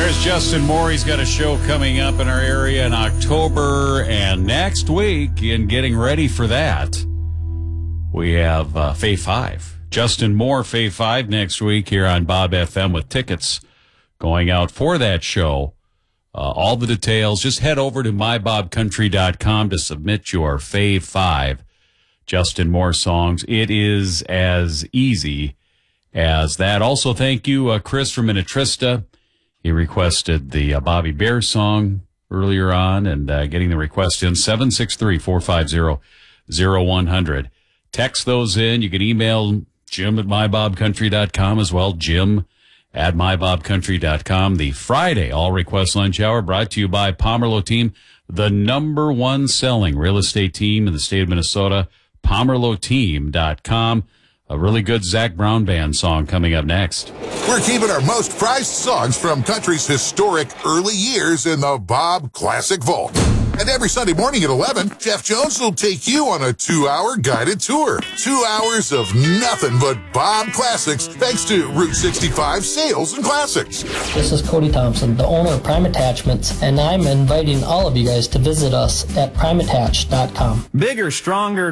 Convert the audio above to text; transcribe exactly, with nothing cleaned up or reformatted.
There's Justin Moore. He's got a show coming up in our area in October. And next week, in getting ready for that, we have uh, Fave five. Justin Moore, Fave five next week here on Bob F M with tickets going out for that show. Uh, all the details, just head over to my bob country dot com to submit your Fave five Justin Moore songs. It is as easy as that. Also, thank you, uh, Chris from Minnetrista. He requested the uh, Bobby Bear song earlier on, and uh, getting the request in, seven six three, four five zero, zero one zero zero. Text those in. You can email Jim at my bob country dot com as well, Jim at my bob country dot com. The Friday All Request Lunch Hour brought to you by Pomerlo Team, the number one selling real estate team in the state of Minnesota, pomerlo team dot com. A really good Zac Brown Band song coming up next. We're keeping our most prized songs from country's historic early years in the Bob Classic Vault. And every Sunday morning at eleven, Jeff Jones will take you on a two-hour guided tour. Two hours of nothing but Bob classics, thanks to Route sixty-five Sales and Classics. This is Cody Thompson, the owner of Prime Attachments, and I'm inviting all of you guys to visit us at prime attach dot com. Bigger, stronger,